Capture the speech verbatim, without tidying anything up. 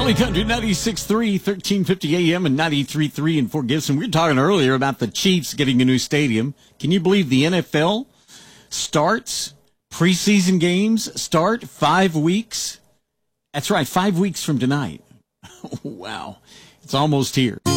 Early Country ninety-six point three, thirteen fifty A M and ninety-three point three in Fort Gibson. We were talking earlier about the Chiefs getting a new stadium. Can you believe the N F L starts, preseason games start five weeks? That's right, five weeks from tonight. Wow. It's almost here.